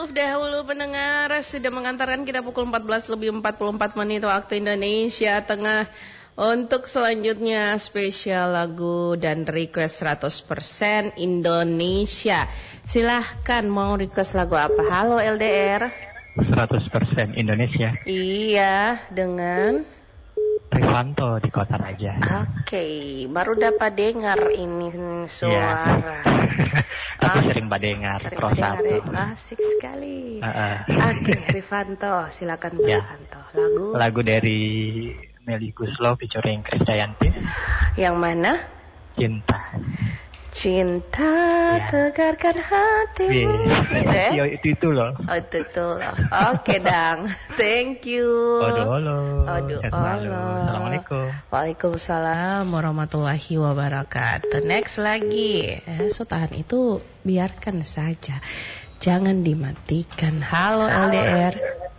Dahulu pendengar sudah mengantarkan kita pukul 14:44 waktu Indonesia Tengah. Untuk selanjutnya spesial lagu dan request 100% Indonesia. Silahkan mau request lagu apa? Halo LDR 100% Indonesia. Iya, dengan Rifanto di Kota Raja. Oke, baru dapat dengar ini suara. Aku sering dengar Pro 1. Asik sekali. Oke, Rifanto, silakan Rifanto. Lagu dari Melly Goeslaw featuring Krisdayanti. Yang mana? Cinta tegarkan hatimu. Itu loh. Oke, Dang. Thank you. Halo. Assalamualaikum. Waalaikumsalam warahmatullahi wabarakatuh. Next lagi. Tahan itu biarkan saja. Jangan dimatikan. Halo LDR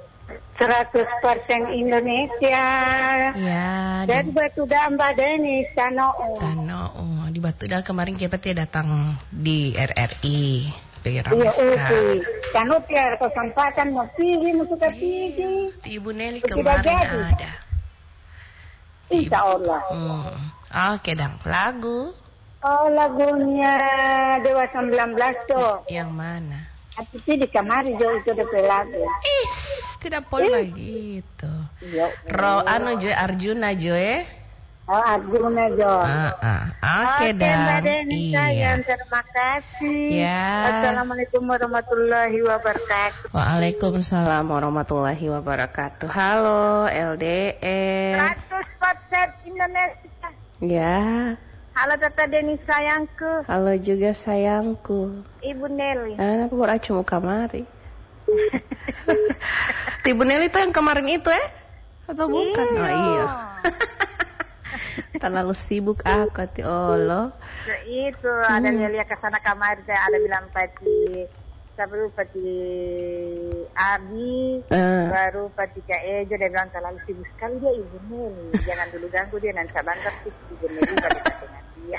100% Indonesia. Ya. Dan Batu Damba Denis Tano. Di Batu Damba kemarin kita datang di RRI. Iya, Tano tiar kesempatan mau pilih, mau suka pilih. Ibu Nelly kemarin ada. Insya Allah. Oke, Dang. Lagu? Lagunya Dewa 19 tuh. Yang mana? Itu di kamar itu DP lagu. Tidak boleh begitu. Arjuna Joy. Arjuna Joy. Oke, Mbak Deni sayang, terima kasih. Ya. Assalamualaikum warahmatullahi wabarakatuh. Waalaikumsalam warahmatullahi wabarakatuh. Halo LDR 100% Indonesia. Ya. Halo Tata Deni sayangku. Halo juga sayangku. Ibu Nelly. Aku baru cuma kamari. Ibu Nelly itu yang kemarin itu atau bukan? Iya. Terlalu sibuk aku ti Allah. Itu ada lihat ke sana kamar ada bilang pati Abi baru pati Ejo dia bilang terlalu sibuk sekali dia Ibu Nelly. Jangan dulu ganggu dia nanti bangga sih Ibu Nelly dengan dia.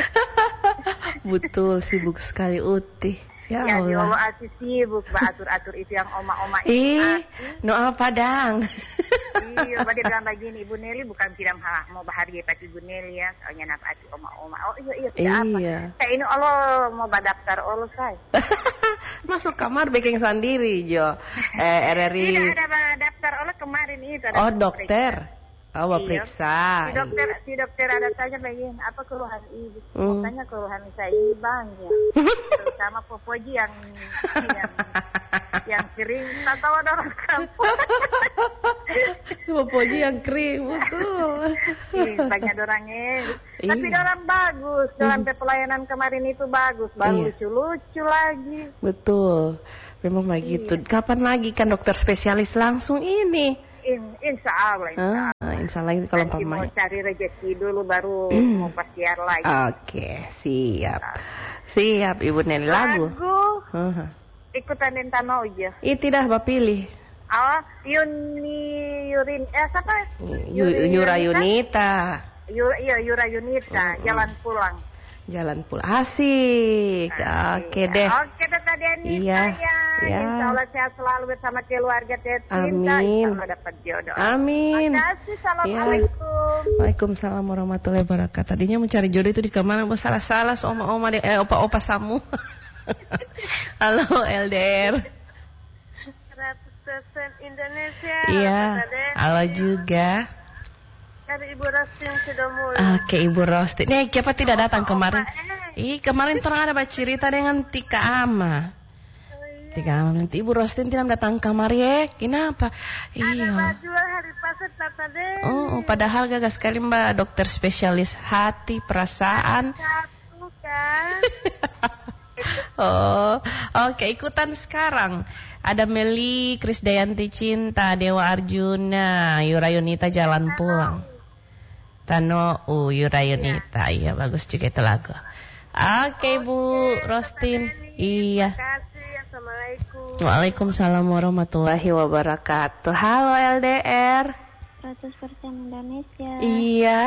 Betul sibuk sekali Uti. Ya Allah. Allah asih sibuk atur-atur itu yang oma-oma itu. Apa Dang? Iya, dia bilang begini, Ibu Nelly bukan tidak mau bahagia pati Ibu Nelly ya, soalnya napati oma-oma. Oh iya tidak apa. Kayak ini Allah mau daftar Allah saya. Masuk kamar bikin sendiri Jo. RRI. Tidak ada daftar Allah kemarin itu. Dokter. Periksa. Si dokter ada tanya begini, apa keluhan ibu? Tanya keluhan saya ini banyak. Terutama popoji yang kering, tak tahu ada orang kampung. Popoji yang kering, betul. Banyak orangnya. Tapi orang bagus, dalam pelayanan kemarin itu bagus, lucu-lucu lagi. Betul, memang begitu. Kapan lagi kan dokter spesialis langsung ini? Insya Allah. Insya Allah kalau mau cari rezeki dulu baru mau pasiar lagi. Oke, siap Ibu Nelly. Lagu ikutan Dentano aja. Tidak Bapak pilih. Yura Yunita. Yura Yunita. Jalan pulang. Asik. Oke deh. Oke Tata Deni. Iya. Insya Allah sehat selalu bersama keluarga tercinta. Amin. Insya Allah dapat jodoh. Amin. Terima kasih. Assalamualaikum. Waalaikumsalam warahmatullahi wabarakatuh. Tadinya mencari jodoh itu di kamar, salah oma-oma deh, opa-opa samu. Halo LDR 100% Indonesia. Iya. Halo juga. Dari Ibu Rosti sudah mulai. Oke, Ibu Rosti. Nih, siapa tidak datang kemarin? Kemarin orang ada cerita dengan Tika Ama. Nanti Ibu Rosti tidak datang kamar ya. Kenapa? Ada baju hari pasar Tata Deni. Padahal gagas sekali Mbak, dokter spesialis hati, perasaan. Satu kan. Oke, ikutan sekarang. Ada Melly, Krisdayanti Cinta, Dewa Arjuna, Yura Yunita Jalan Pulang. Tano, Yura Yunita. Iya, bagus juga itu lagu. Oke, Bu Rostin. Iya. Assalamualaikum. Waalaikumsalam warahmatullahi wabarakatuh. Halo LDR 100% Indonesia. Iya.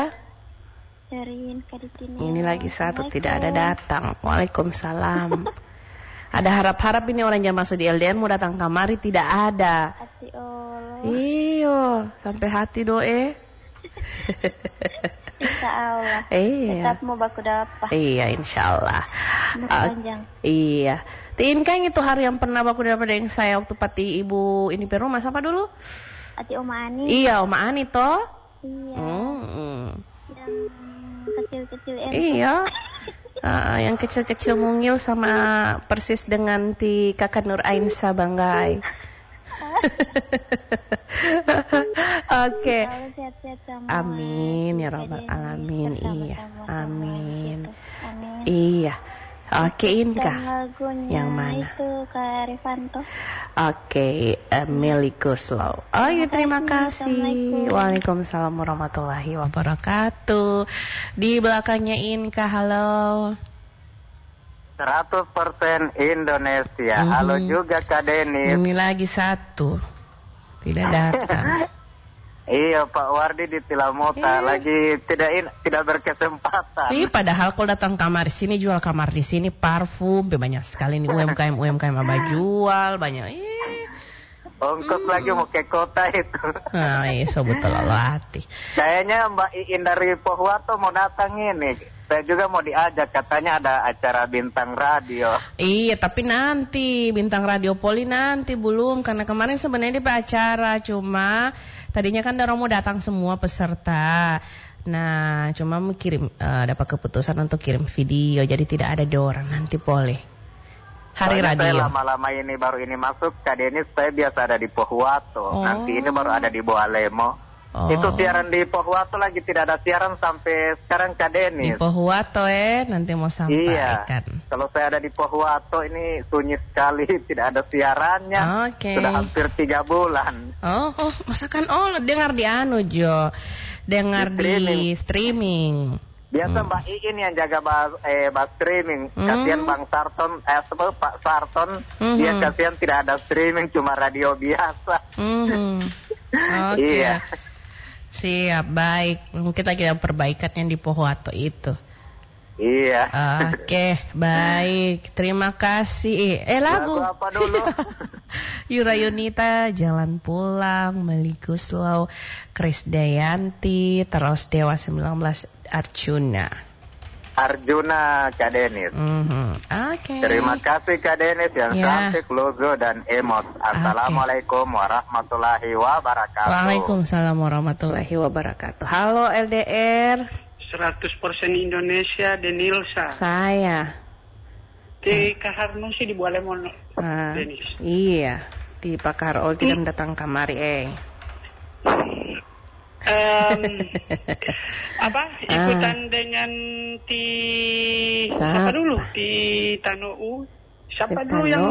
Dari Kaditini. Ini lagi satu tidak ada datang. Waalaikumsalam. Ada harap-harap ini orang yang masuk di LDR mau datang kamari, tidak ada. Hati Allah. Iyo, sampai hati doe. Insya Allah. Iya. Tetap mau baku dapat. Iya, insya Allah. Panjang. Iya. Tin kan itu hari yang pernah baku dapat yang saya waktu pati ibu ini perumah siapa dulu? Hati Oma Ani. Iya, Oma Ani toh. Iya. Yang kecil-kecil Iya. Yang kecil-kecil mungil sama persis dengan ti kakak Nur Ain Sabanggai. Oke. Amin ya rabbal alamin. Iya. Amin. Iya. Oke, Inka. Yang mana? Itu Kak Rifanto. Oke, Meli Guslow. Oh iya, terima kasih. Waalaikumsalam warahmatullahi wabarakatuh. Di belakangnya Inka, halo. 100% Indonesia. Halo juga Kak Denis. Ini lagi satu. Tidak datang. Iya, Pak Wardi di Tilamota lagi tidak berkesempatan. Iya, padahal kalau datang kamar di sini jual kamar di sini parfum, banyak sekali nih UMKM apa jual banyak. Ongkos lagi mau ke kota itu. Nah, iya betul hati. Kayaknya Mbak Iin dari Pohuwato mau datang ini. Saya juga mau diajak, katanya ada acara bintang radio. Iya, tapi nanti bintang radio Poli nanti belum, karena kemarin sebenarnya di acara cuma tadinya kan Daro mau datang semua peserta. Nah, cuma kirim dapat keputusan untuk kirim video, jadi tidak ada orang nanti boleh. Hari soalnya radio. Saya lama-lama ini baru ini masuk, Kak Denis saya biasa ada di Pohuwato. Nanti ini baru ada di Boalemo. Itu siaran di Pohuwato lagi tidak ada siaran sampai sekarang Kak Denis. Di Pohuwato nanti mau sampaikan. Iya. Kalau saya ada di Pohuwato ini sunyi sekali, tidak ada siarannya. Oke. Sudah hampir 3 bulan. Masakan dengar di Jo. Dengar di streaming. Biasa Mbak Iin yang jaga bahas streaming. Kasihan Bang Sarton, Pak Sarton, dia kasihan tidak ada streaming, cuma radio biasa. Oke. Iya. Siap, baik. Kita perbaikan yang di Pohuwato itu. Iya. Oke, baik. Terima kasih. Lagu apa dulu? Yura Yunita, Jalan Pulang, Meli Guslow, Kris Dayanti, terus Dewa 19 Arjuna Kak Denis. Oke. Terima kasih Kak Denis yang cantik, logo dan emot. Assalamualaikum warahmatullahi wabarakatuh. Waalaikumsalam warahmatullahi wabarakatuh. Halo LDR. 100% Indonesia, Denilsa. Saya. Di Kaharno sih di Boalemon. Denis. Iya, di Pak Karol tidak datang kamari ikutan dengan apa dulu di Tanou siapa dulu yang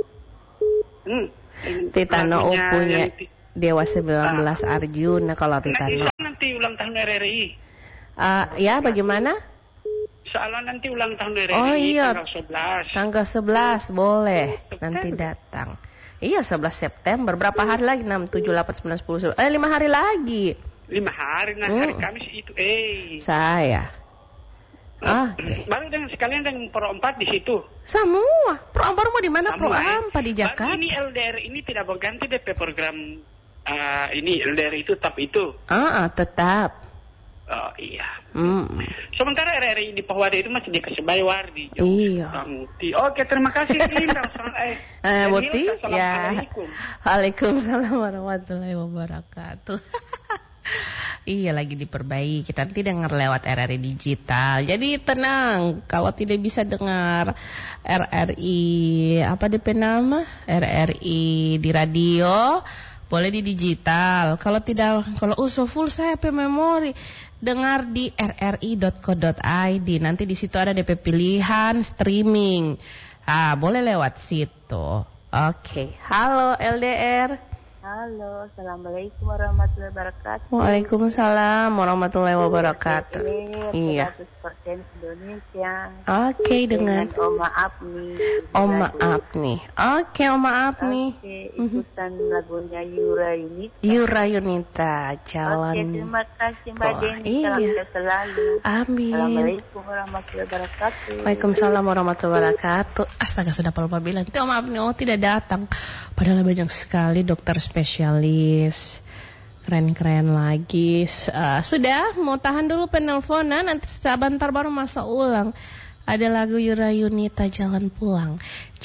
di Tanou punya Dewa 19 Arjuna kalau di Tanou nanti ulang tahun RRI ya bagaimana soalnya nanti ulang tahun RRI tanggal 11 boleh nanti datang. Iya 11 September berapa hari lagi 6, 7, 8, 9, 10 5 hari lagi 5 hari, hari Kamis itu. Saya. Baru dengan sekalian dengan Pro 4 di situ. Semua. Pro 4 mau di mana? Pro 4 di Jakarta. Ini LDR ini tidak berganti DP program ini LDR itu tetap itu. Tetap. Oh iya. Sementara RRI di Pohuwato itu masih dikasih bayar di Iya. Oke, terima kasih Linda. Boti ya. Assalamualaikum. Waalaikumsalam warahmatullahi wabarakatuh. Iya lagi diperbaiki. Nanti dengar lewat RRI digital. Jadi tenang. Kalau tidak bisa dengar RRI apa DP nama? RRI di radio, boleh di digital. Kalau tidak, kalau full saya memori. Dengar di rri.co.id. Nanti di situ ada DP pilihan streaming. Boleh lewat situ. Oke. Halo LDR. Halo, Assalamualaikum warahmatullahi wabarakatuh. Waalaikumsalam warahmatullahi wabarakatuh. Iya. 100% Indonesia. Oke, dengan Oma Apni. Oma Apni. Oke, Oma Apni. Oke, ikutan lagunya Yura Yunita. Yura Yunita, jalan. Oke, terima kasih Mbak Deni. Salam sehat selalu. Amin. Assalamualaikum warahmatullahi wabarakatuh. Waalaikumsalam warahmatullahi wabarakatuh. Astaga, sudah lupa bilang. Itu Oma Apni tidak datang. Padahal banyak sekali dokter spesialis, keren-keren lagi. Sudah, mau tahan dulu penelponan, nanti sebentar baru masa ulang. Ada lagu Yura Yunita, Jalan Pulang.